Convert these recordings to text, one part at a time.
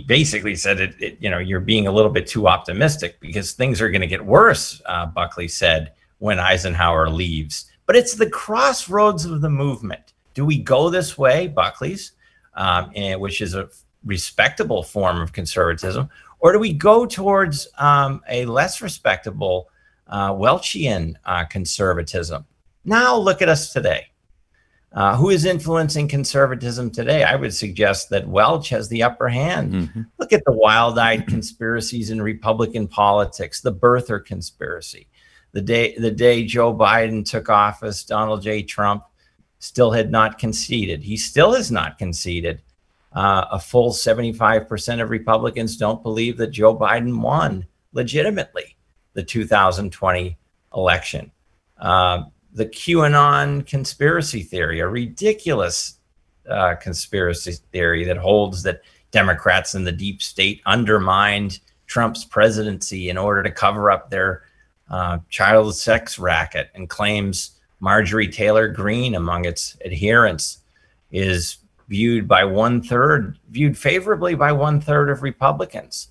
basically said, you're being a little bit too optimistic because things are going to get worse, Buckley said, when Eisenhower leaves. But it's the crossroads of the movement. Do we go this way, Buckley's, which is a respectable form of conservatism, or do we go towards a less respectable Welchian conservatism? Now look at us today. Who is influencing conservatism today? I would suggest that Welch has the upper hand. Mm-hmm. Look at the wild-eyed conspiracies in Republican politics, the birther conspiracy. The day Joe Biden took office, Donald J. Trump still had not conceded. He still has not conceded. A full 75% of Republicans don't believe that Joe Biden won legitimately the 2020 election. The QAnon conspiracy theory, a ridiculous conspiracy theory that holds that Democrats and the deep state undermined Trump's presidency in order to cover up their child sex racket, and claims Marjorie Taylor Greene among its adherents is viewed favorably by 1/3 of Republicans.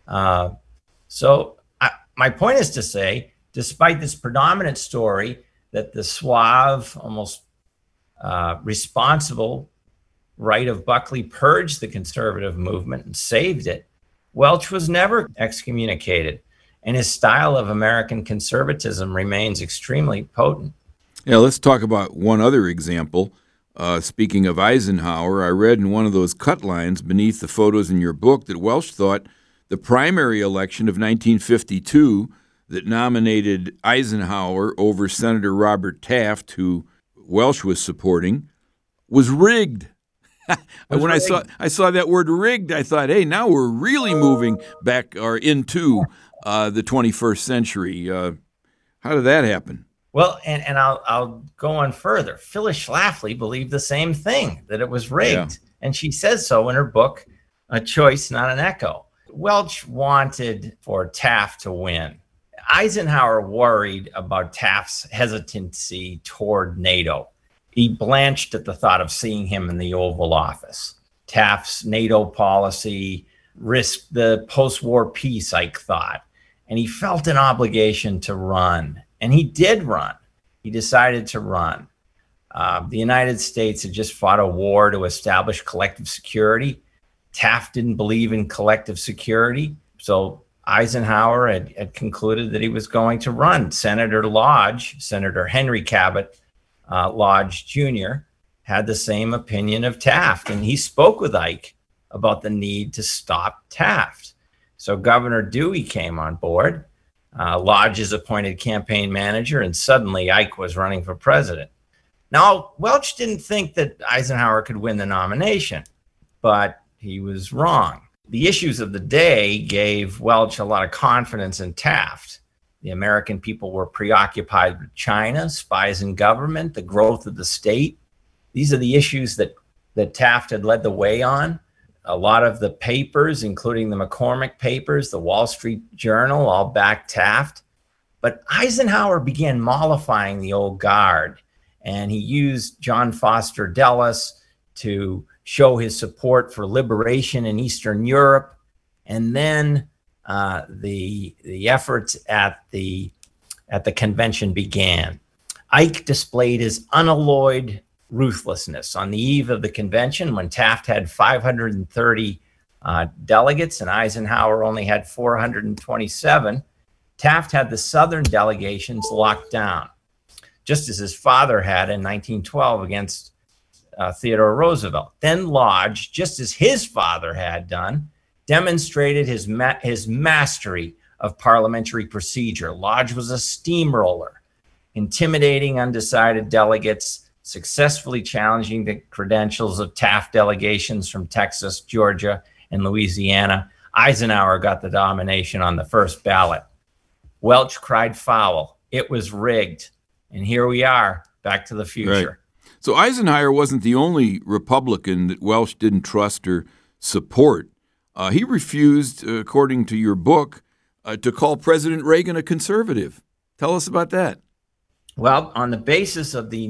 So my point is to say, despite this predominant story that the suave, almost responsible right of Buckley purged the conservative movement and saved it, Welch was never excommunicated, and his style of American conservatism remains extremely potent. Yeah, let's talk about one other example. Speaking of Eisenhower, I read in one of those cut lines beneath the photos in your book that Welch thought the primary election of 1952 that nominated Eisenhower over Senator Robert Taft, who Welch was supporting, was rigged. When I saw that word rigged, I thought, hey, now we're really moving back or into the 21st century. How did that happen? Well, and I'll go on further. Phyllis Schlafly believed the same thing, that it was rigged. Yeah. And she says so in her book, A Choice, Not an Echo. Welch wanted for Taft to win. Eisenhower worried about Taft's hesitancy toward NATO. He blanched at the thought of seeing him in the Oval Office. Taft's NATO policy risked the post-war peace, Ike thought, and he felt an obligation to run. And he did run. He decided to run. The United States had just fought a war to establish collective security. Taft didn't believe in collective security, so Eisenhower had concluded that he was going to run. Senator Henry Cabot Lodge Jr., had the same opinion of Taft, and he spoke with Ike about the need to stop Taft. So Governor Dewey came on board. Lodge is appointed campaign manager, and suddenly Ike was running for president. Now, Welch didn't think that Eisenhower could win the nomination, but he was wrong. The issues of the day gave Welch a lot of confidence in Taft. The American people were preoccupied with China, spies in government, the growth of the state. These are the issues that Taft had led the way on. A lot of the papers, including the McCormick papers, the Wall Street Journal, all backed Taft. But Eisenhower began mollifying the old guard, and he used John Foster Dulles to show his support for liberation in Eastern Europe. And then the efforts at the convention began. Ike displayed his unalloyed ruthlessness on the eve of the convention, when Taft had 530 delegates and Eisenhower only had 427. Taft had the Southern delegations locked down, just as his father had in 1912 against Theodore Roosevelt. Then Lodge, just as his father had done, demonstrated his mastery of parliamentary procedure. Lodge was a steamroller, intimidating undecided delegates, successfully challenging the credentials of Taft delegations from Texas, Georgia, and Louisiana. Eisenhower got the nomination on the first ballot. Welch cried foul. It was rigged. And here we are, back to the future. Right. So Eisenhower wasn't the only Republican that Welch didn't trust or support. He refused, according to your book, to call President Reagan a conservative. Tell us about that. Well, on the basis of the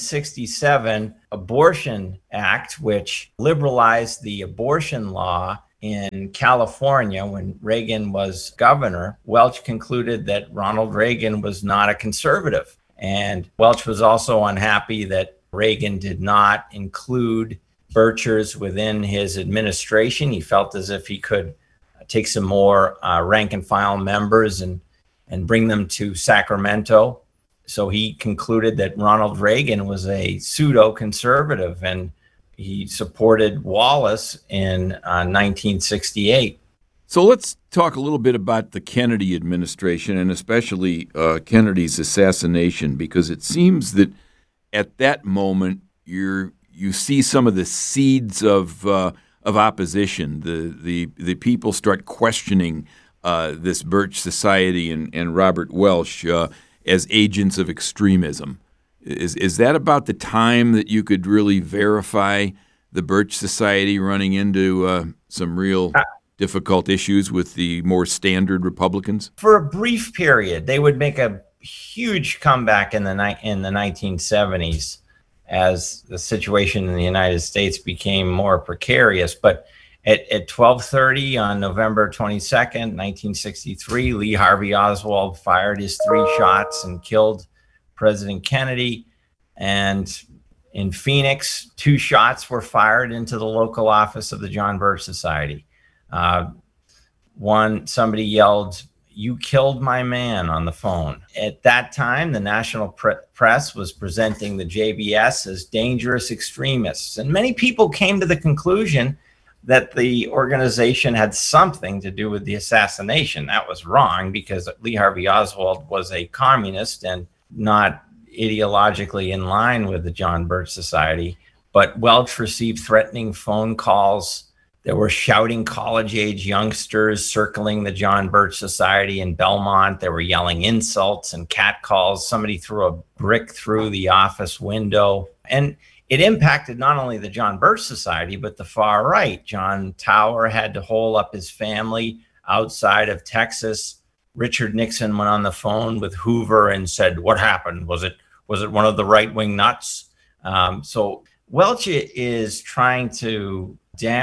1967 Abortion Act, which liberalized the abortion law in California when Reagan was governor, Welch concluded that Ronald Reagan was not a conservative. And Welch was also unhappy that Reagan did not include Birchers within his administration. He felt as if he could take some more rank and file members and bring them to Sacramento. So he concluded that Ronald Reagan was a pseudo-conservative, and he supported Wallace in 1968. So let's talk a little bit about the Kennedy administration, and especially Kennedy's assassination, because it seems that at that moment you see some of the seeds of opposition. The people start questioning this Birch Society and Robert Welch as agents of extremism. Is that about the time that you could really verify the Birch Society running into some real difficult issues with the more standard Republicans? For a brief period, they would make a huge comeback in the 1970s as the situation in the United States became more precarious. But at 12:30 on November 22nd, 1963, Lee Harvey Oswald fired his 3 shots and killed President Kennedy. And in Phoenix, 2 shots were fired into the local office of the John Birch Society. Somebody yelled, "You killed my man," on the phone. At that time, the national press was presenting the JBS as dangerous extremists. And many people came to the conclusion that the organization had something to do with the assassination. That was wrong, because Lee Harvey Oswald was a communist and not ideologically in line with the John Birch Society. But Welch received threatening phone calls. There were shouting college-age youngsters circling the John Birch Society in Belmont. They were yelling insults and catcalls. Somebody threw a brick through the office window. And it impacted not only the John Birch Society, but the far right. John Tower had to hole up his family outside of Texas. Richard Nixon went on the phone with Hoover and said, "What happened? Was it one of the right-wing nuts?" So Welch is trying to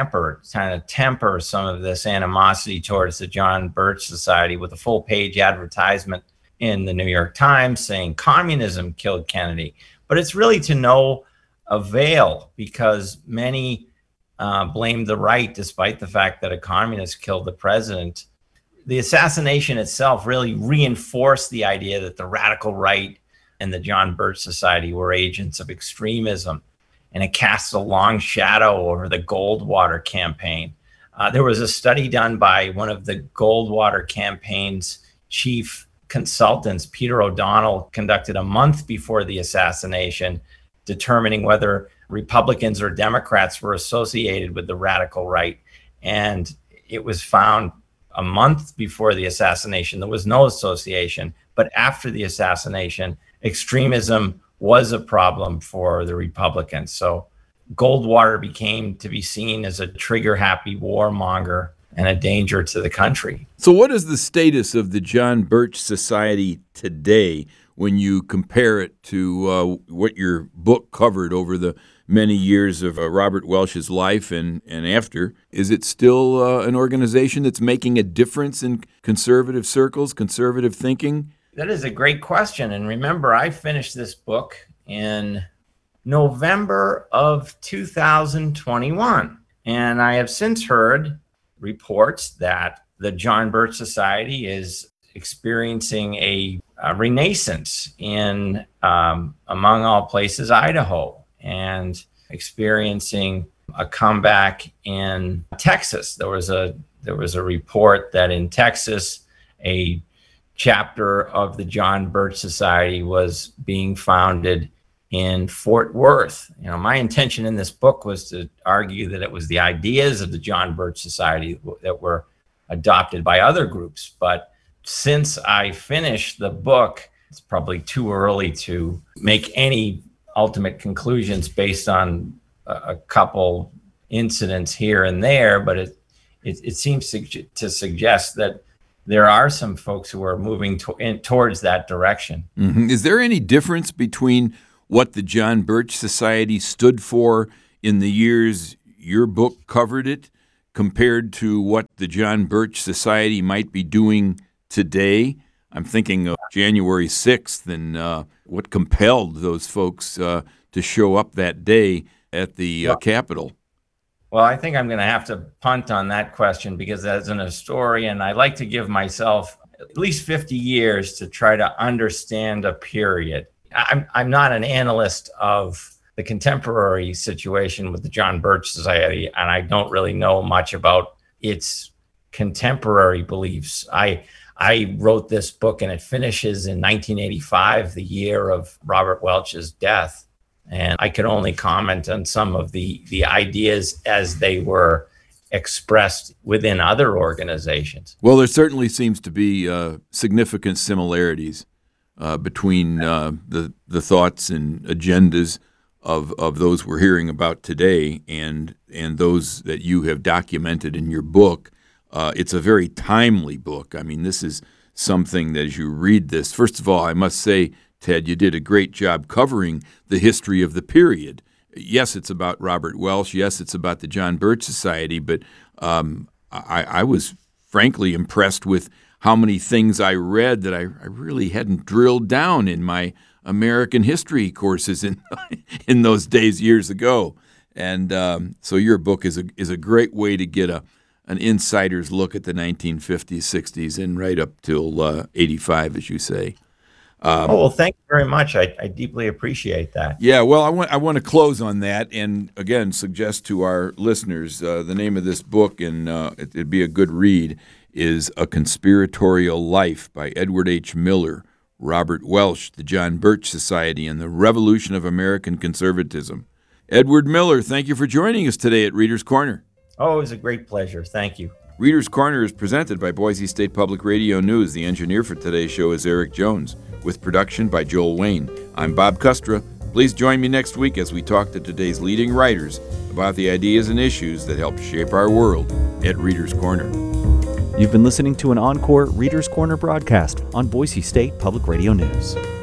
temper some of this animosity towards the John Birch Society with a full-page advertisement in the New York Times saying communism killed Kennedy. But it's really to no avail, because many blamed the right, despite the fact that a communist killed the president. The assassination itself really reinforced the idea that the radical right and the John Birch Society were agents of extremism, and it cast a long shadow over the Goldwater campaign. There was a study done by one of the Goldwater campaign's chief consultants, Peter O'Donnell, conducted a month before the assassination, determining whether Republicans or Democrats were associated with the radical right. And it was found a month before the assassination, there was no association. But after the assassination, extremism was a problem for the Republicans. So Goldwater became to be seen as a trigger-happy warmonger and a danger to the country. So what is the status of the John Birch Society today when you compare it to what your book covered over the many years of Robert Welch's life and after? Is it still an organization that's making a difference in conservative circles, conservative thinking? That is a great question. And remember, I finished this book in November of 2021. And I have since heard reports that the John Birch Society is experiencing a renaissance in, among all places, Idaho, and experiencing a comeback in Texas. There was a report that in Texas, a chapter of the John Birch Society was being founded in Fort Worth. You know, my intention in this book was to argue that it was the ideas of the John Birch Society that were adopted by other groups. But since I finished the book, it's probably too early to make any ultimate conclusions based on a couple incidents here and there. But it seems to suggest that there are some folks who are moving towards that direction. Mm-hmm. Is there any difference between what the John Birch Society stood for in the years your book covered it compared to what the John Birch Society might be doing today? I'm thinking of January 6th and what compelled those folks to show up that day at the Capitol. Well, I think I'm going to have to punt on that question because as an historian, I like to give myself at least 50 years to try to understand a period. I'm not an analyst of the contemporary situation with the John Birch Society, and I don't really know much about its contemporary beliefs. I wrote this book and it finishes in 1985, the year of Robert Welch's death. And I could only comment on some of the ideas as they were expressed within other organizations. Well, there certainly seems to be significant similarities between the thoughts and agendas of those we're hearing about today and those that you have documented in your book. It's a very timely book. I mean, this is something that as you read this, first of all, I must say, Ted, you did a great job covering the history of the period. Yes, it's about Robert Welch. Yes, it's about the John Birch Society. But I was frankly impressed with how many things I read that I really hadn't drilled down in my American history courses in those days years ago. And so your book is a great way to get an insider's look at the 1950s, 60s, and right up till 85, as you say. Well, thank you very much. I deeply appreciate that. Yeah, well, I want to close on that and, again, suggest to our listeners the name of this book, and it'd be a good read, is A Conspiratorial Life by Edward H. Miller, Robert Welch, the John Birch Society, and the Revolution of American Conservatism. Edward Miller, thank you for joining us today at Reader's Corner. Oh, it was a great pleasure. Thank you. Reader's Corner is presented by Boise State Public Radio News. The engineer for today's show is Eric Jones, with production by Joel Wayne. I'm Bob Kustra. Please join me next week as we talk to today's leading writers about the ideas and issues that help shape our world at Reader's Corner. You've been listening to an encore Reader's Corner broadcast on Boise State Public Radio News.